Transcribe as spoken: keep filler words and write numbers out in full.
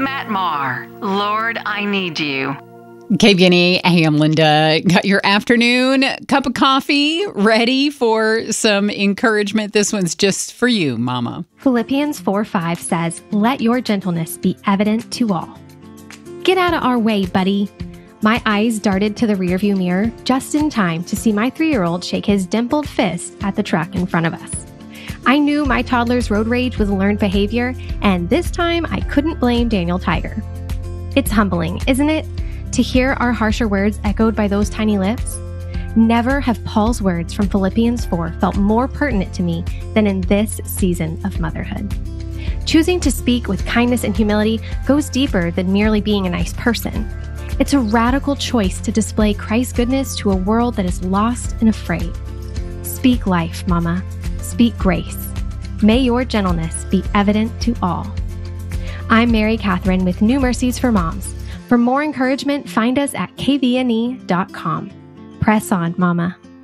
Matt Maher, Lord, I Need You. K B N E, hey, I'm Linda. Got your afternoon cup of coffee ready for some encouragement. This one's just for you, Mama. Philippians four five says, "Let your gentleness be evident to all." Get out of our way, buddy. My eyes darted to the rearview mirror just in time to see my three-year-old shake his dimpled fist at the truck in front of us. I knew my toddler's road rage was a learned behavior, and this time I couldn't blame Daniel Tiger. It's humbling, isn't it? To hear our harsher words echoed by those tiny lips? Never have Paul's words from Philippians four felt more pertinent to me than in this season of motherhood. Choosing to speak with kindness and humility goes deeper than merely being a nice person. It's a radical choice to display Christ's goodness to a world that is lost and afraid. Speak life, Mama. Speak grace. May your gentleness be evident to all. I'm Mary Catherine with New Mercies for Moms. For more encouragement, find us at k v n e dot com. Press on, Mama.